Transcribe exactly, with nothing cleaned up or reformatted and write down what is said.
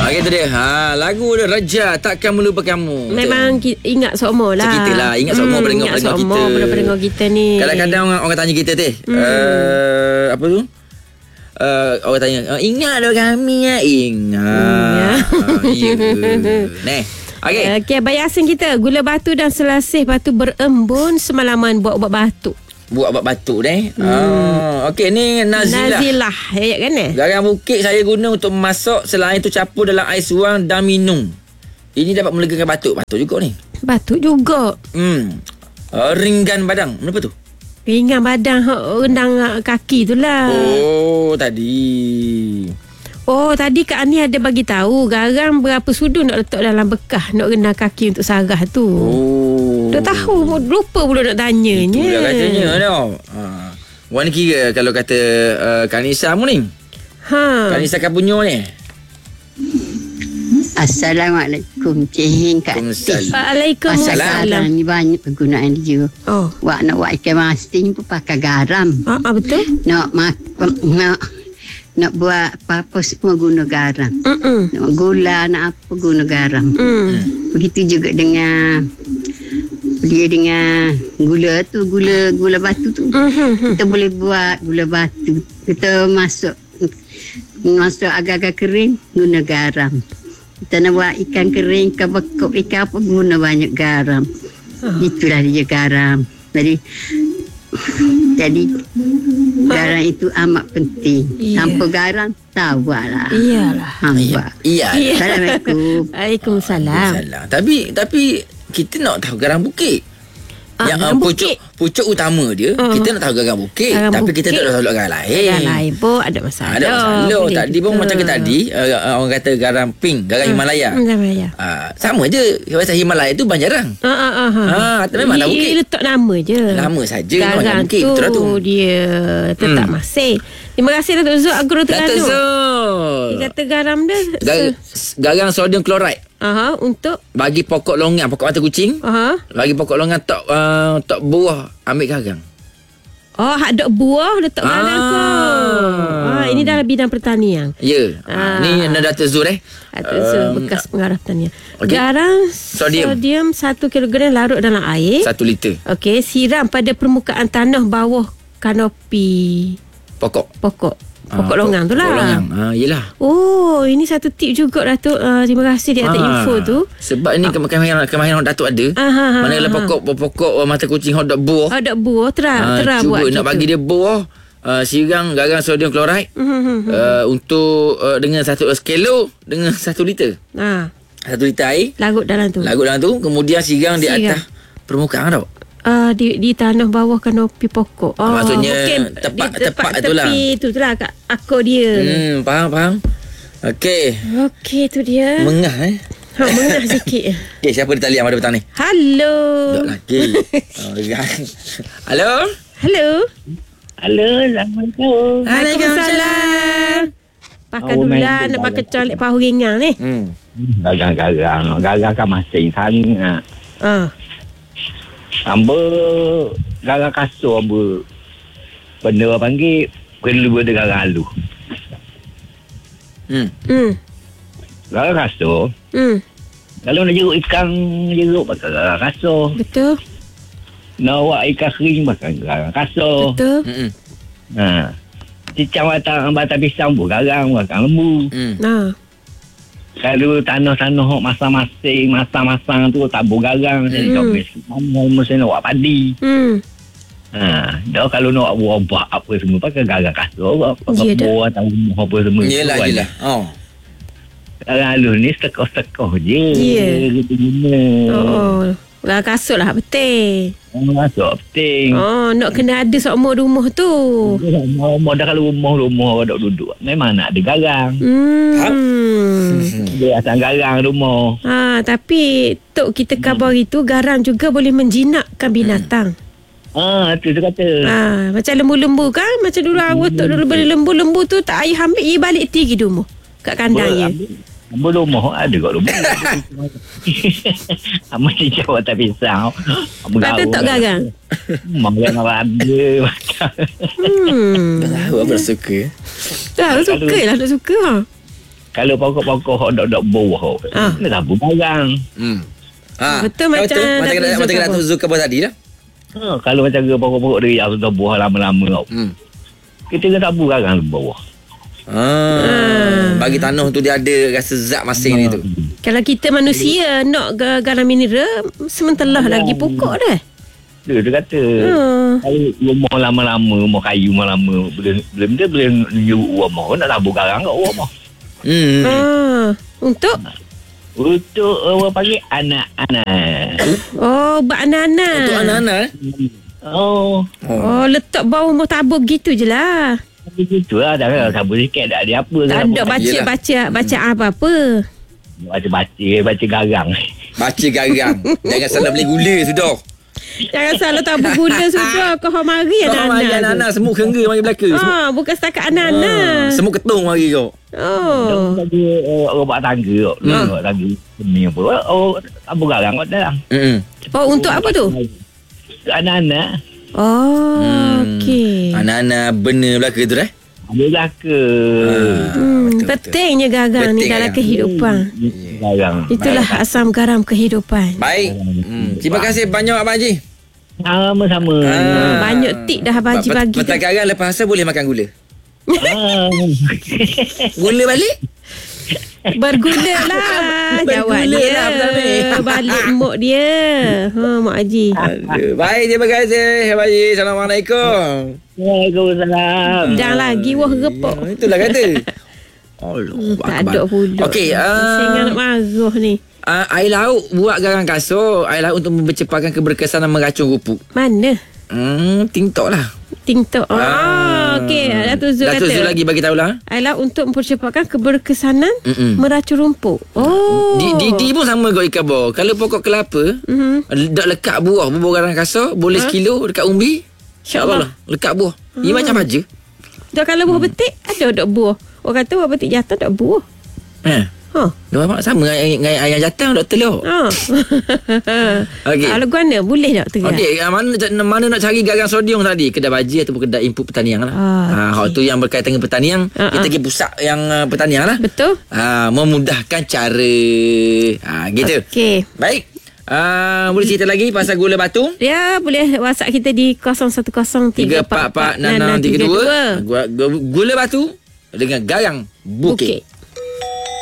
Okey tu dia. Ha, lagu dia Raja Takkan Melupakanmu. Memang ki- ingat seumur lah. Kita lah ingat seumur hmm, pendengar-pendengar kita. Ingat seumur pendengar kita ni. Kadang-kadang orang, orang tanya kita teh. Hmm. Uh, apa tu? Uh, orang tanya, oh, ingat dah kami ya. Ingat. Hmm, ya. uh, Neh. Okey. Okey, bayi asing kita, gula batu dan selasih batu berembun semalaman buat ubat batuk. Buat ubat batuk deh. Hmm. Oh, okey ni Nazilah. Nazilah, ayat kan eh? Garam bukit saya guna untuk memasak, selain itu campur dalam air suam dan minum. Ini dapat melegakan batuk. Batuk juga ni. Batuk juga. Hmm. Uh, ringgan badan. Kenapa tu? Ringan badan, rendang kaki tu lah. Oh, tadi. Oh, tadi Kak Ani ada bagi tahu garam berapa sudu nak letak dalam bekah nak rendang kaki untuk sarah tu. Oh. Dah tahu, lupa pula nak tanyanya. Itulah katanya tau. Ha. Wan kira kalau kata uh, Kanisa mu ni. Ha. Kanisa Kapunyo ni. Assalamualaikum Cik Kak. Waalaikumsalam. Ni banyak penggunaan dia. Oh. Wak nak buat ikan masin pun pakai garam. Ah, ah betul. Nak mak nak nak buat apa-apa semua guna garam. Mm-mm. Nak gula nak apa guna garam. Mm. Begitu juga dengan dia dengan gula tu, gula gula batu tu. Mm-hmm. Kita boleh buat gula batu. Kita masuk masuk agak-agak kering guna garam. Kita nak buat ikan kering, ikan bekuk, ikan apa guna banyak garam. Oh. Itulah dia garam. Jadi jadi garam itu amat penting. Yeah. Tanpa garam tak buatlah. Iyalah. Hamba. Iya. Assalamualaikum. Waalaikumsalam. Salah. Tapi tapi kita nak tahu garam bukit. Ah, yang garam uh, pucuk bukit. pucuk utama dia, Uh. kita nak tahu garam bukit, Garam tapi bukit. kita tak tahu garam lain. Yang lain pun ada masalah. Ada masalah. Boleh Tadi juga. pun macam ke tadi uh, orang kata garam pink, garam Himalaya. Hmm, Himalaya. Uh, sama je. Pasal Himalaya tu banjarang. Ah ah ah. Ah, tapi memang dah bukit. Dia letak nama je. Nama saja Garam memang bukit, tu, betul lah tu. dia tetap Hmm. masih. Terima kasih Datuk Zul Agro Datuk Terengganu. Zul. Dia kata garam dia. Gar- garam sodium klorid Aha, untuk bagi pokok longan, pokok mata kucing. aha. Bagi pokok longan tok uh, tok buah ambil garam. Oh, hak dok buah letak garam Ah. tu. Ah, ini dalam bidang pertanian. Ya. Ah. Ah. Ni Datuk Zul eh. Datuk Zul Um, bekas pengarah pertanian. okey. Garam Sodium. sodium satu kilogram larut dalam air. Satu liter Okey, siram pada permukaan tanah bawah kanopi pokok. pokok. Pokok Ah, longan tu lah. Pokok longan. Ah, yelah. Oh, ini satu tip juga Datuk. Uh, terima kasih di atas Ah, info tu. Sebab ni kemahiran kemahiran Datuk ada. Ah, ah, ah, Mana ah, kalau pokok pokok uh, mata kucing hot dog buah. Oh, dak buah terang, Ah, terang cuba buat nak gitu. bagi dia buah, uh, sirang garam sodium klorid Hmm. uh, untuk uh, dengan satu kilo dengan satu liter. Ah, Satu liter air larut dalam tu. lagu dalam tu, kemudian sirang di Sirang. atas permukaan tau. Uh, di di tanah bawah kanopi pokok. Oh, Maksudnya mungkin tepat- di tepat tepi tu lah. tu tu lah kat akor dia. Hmm, faham faham. Okey. Okey, tu dia. Mengah eh. Ha, mengah sikit. Okey, siapa di talian pada petang ni? Halo. Tak lagi. Oh, Halo. Halo. Halo, Assalamualaikum. Waalaikumsalam. Pakai Oh, dulu main lah tu nak pakai garam. colek pahu ringan ni. Hmm. Gagang-gagang. Gagang kan masing sangat. Ah. Hamba gagang kasur hamba. Benda orang panggil perlu ada gagang alu. Hmm. Hmm. Gagang kasur. Hmm. Kalau nak jeruk ikan, jeruk pakai gagang kasur. Betul. Nak buat ikan kering pakai gagang kasur. Betul. Hmm. Ha. Cicang batang, batang pisang pun gagang, gagang lembu. Hmm. Nah. Kalau tanah-tanah hok masang-masing, masang-masang tu tak bergarang. Jadi Hmm. kau mesti mana mesti nak buat padi. Hmm. Ha, dah kalau nak buat buah apa semua pakai gagang kasur, Ya, pakai dah. buah tahu apa semua. Yelah, Buat. yelah. Oh. Gagang alus ni sekoh-sekoh je. Ya. Kita guna. Oh. Lah kasut lah betul. Oh, masuk penting. Oh, nak kena ada seumur rumah tu. Rumah dah kalau rumah-rumah duduk duduk memang nak ada garang. Hmm. Dia asal garang rumah. Ha, tapi tok kita khabar itu garam juga boleh menjinakkan binatang. Ah, tu dia kata. Ha, macam lembu-lembu kan, macam dulu awak tok dulu beli lembu-lembu tu tak air ambil ia balik tinggi rumah kat kandang dia. Ambil rumah ada kat rumah. Amat cicak atas pisau. Kata tak garang. Mak yang ada. Hmm. Dah tahu apa suka. Dah suka lah nak suka ha. kalau pokok-pokok hok dok-dok bawah, Ah. nak tabur barang. Hmm. Ha, Betul macam betul. Macam Datuk macam Zulkifli. Datuk Zulkifli tadi dah. Ha, kalau macam ke pokok-pokok dia yang sudah buah lama-lama tau. Hmm. Kita kena tabur barang di bawah. Ah, bagi tanah tu dia ada rasa zat masing ni tu. Kalau kita manusia nak ga- garam mineral, sementelah lagi pokok dah. Dia, dia kata, Hmm. kalau rumah lama-lama, rumah kayu lama-lama, belum belum dia boleh nyuruh rumah, nak tabur barang kat rumah. Hmm. Ah, untuk Untuk orang panggil anak-anak. oh, buat anak-anak. Untuk anak-anak eh? Oh, Oh, letak bawah rumah tabur gitu je lah. begitu lah. Dah kan tabur sikit, tak ada apa. Tak ada Yelah. baca-baca baca apa-apa. Baca-baca, baca garang. Baca garang. Jangan salah beli gula sudah. Jangan salah tabur gula sudah. Kau mari Kau mari anak-anak. anak-anak semua kengga mari belaka. tu. Semua. Ah, bukan setakat anak-anak. Semua ketung mari kau. Oh. Ada uh, orang buat tangga kok. Hmm. Buat tangga ni apa. Oh, tabur garang kat dalam. Hmm. Oh, untuk apa tu? Anak-anak. Oh, Hmm. okey. Anak-anak benar belaka tu dah. Ada belaka. Hmm, betul, pentingnya garam ni Penting dalam garam. kehidupan. Garang. Itulah asam garam kehidupan. Baik. Hmm. Terima kasih banyak Abang Haji. Sama-sama. Ah, banyak tip dah Abang Haji bagi tu. Petang garang lepas asal boleh makan gula. Ah. Gula balik? Berguna lah jawab Berguna dia. lah, Abang Amir. Balik mok dia. Ha, Mak Haji. Aduh. Baik, terima kasih Abang Haji. Assalamualaikum. Waalaikumsalam. Jangan lagi wah repok. Ya, itulah kata. Allah. Hmm, tak ada pula. Okey, Saya uh, nak marah ni. uh, air laut buat garang kasut. Air laut untuk mempercepatkan keberkesanan meracun rupuk. Mana? Hmm, TikTok lah. TikTok. Ah, okey. Datuk Zul kata. Datuk Zul lagi bagi tahu lah. Adalah untuk mempercepatkan keberkesanan Mm-mm. meracun rumput. Oh. Di, Didi pun sama kot ikan bawah. Kalau pokok kelapa, Mhm. dak lekat buah, buah garang kasut, boleh sekilo dekat umbi. InsyaAllah lah. Lekat buah. Ini macam aja. Dah kalau buah betik, ada tak buah. Orang kata buah betik jatuh tak buah. Eh. Ha. Dua mak sama dengan ayam jatang doktor lo. Ha. Okey. Kalau guna boleh tak tu? Okey, ah, mana mana nak cari garang sodium tadi? Kedai baji ataupun kedai input pertanian lah. Ah, Ah, hak tu yang berkaitan dengan pertanian, Ah, kita ah. pergi pusat yang uh, pertanian lah. Betul? Ah, memudahkan cara. Ah, gitu. Okey. Baik. Ah, boleh cerita lagi pasal gula batu? Ya, boleh WhatsApp kita di kosong satu kosong tiga tiga empat empat enam enam tiga dua. Gula batu dengan garang bukit. Bukit.